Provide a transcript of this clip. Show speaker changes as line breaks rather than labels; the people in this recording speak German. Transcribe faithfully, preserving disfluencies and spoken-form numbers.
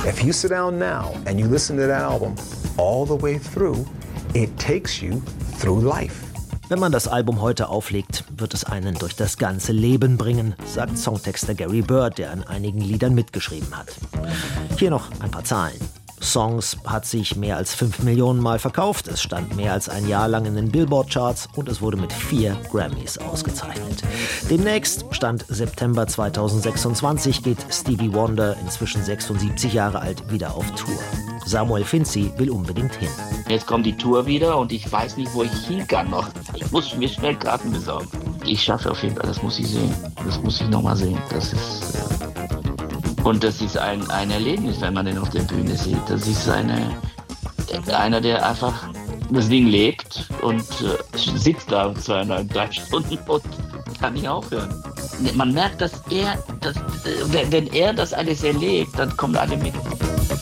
If you sit down now and you listen to that album all the way through, it takes you through life.
Wenn man das Album heute auflegt, wird es einen durch das ganze Leben bringen, sagt Songtexter Gary Bird, der an einigen Liedern mitgeschrieben hat. Hier noch ein paar Zahlen. Songs hat sich mehr als fünf Millionen Mal verkauft, es stand mehr als ein Jahr lang in den Billboard-Charts und es wurde mit vier Grammys ausgezeichnet. Demnächst, Stand September zweitausendsechsundzwanzig, geht Stevie Wonder, inzwischen sechsundsiebzig Jahre alt, wieder auf Tour. Samuel Finzi will unbedingt hin.
Jetzt kommt die Tour wieder und ich weiß nicht, wo ich hin kann noch. Ich muss mir schnell Karten besorgen. Ich schaffe auf jeden Fall, das muss ich sehen. Das muss ich nochmal sehen. Das ist... Äh Und das ist ein, ein Erlebnis, wenn man den auf der Bühne sieht. Das ist eine, einer, der einfach das Ding lebt und äh, sitzt da zweieinhalb, drei Stunden und kann nicht aufhören. Man merkt, dass er, dass, wenn er das alles erlebt, dann kommen alle mit.